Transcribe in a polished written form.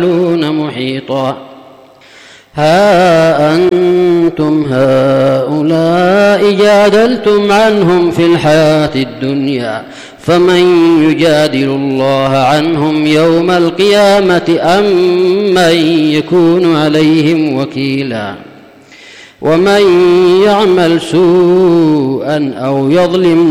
محيطا. ها أنتم هؤلاء جادلتم عنهم في الحياة الدنيا فمن يجادل الله عنهم يوم القيامة أم من يكون عليهم وكيلا. ومن يعمل سوءا أو يظلم